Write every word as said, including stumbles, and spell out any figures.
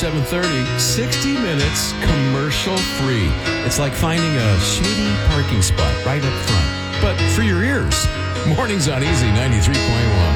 seven thirty, sixty minutes commercial-free. It's like finding a shady parking spot right up front, but for your ears. Mornings on Easy ninety-three point one.